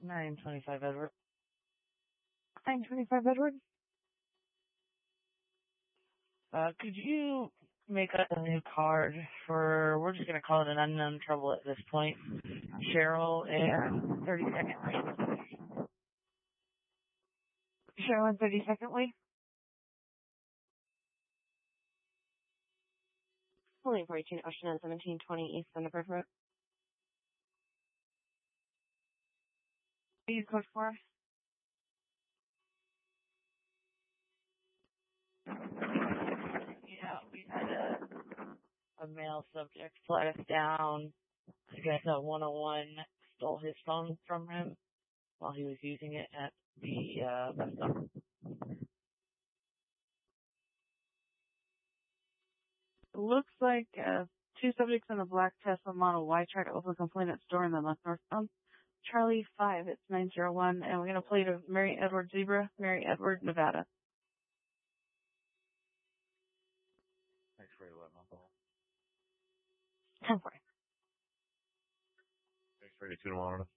925 Edward. 925 Edward. Could you make up a new card for, we're just going to call it an unknown trouble at this point, Cheryl and 32nd Lee. Cheryl and 32nd Lee. Pulling 42 Ocean and 1720 East Thunder Road. Use code 4. Yeah, we had a male subject flag us down. I guess a 101 stole his phone from him while he was using it at the bus stop. Looks like 2 subjects in a black Tesla Model Y tried to open a complaint at store in the northbound. Charlie 5, it's 901, and we're going to play to Mary Edward Zebra, Mary Edward, Nevada. Thanks for 11 alcohol. 10-4. Thanks for 82 tomorrow.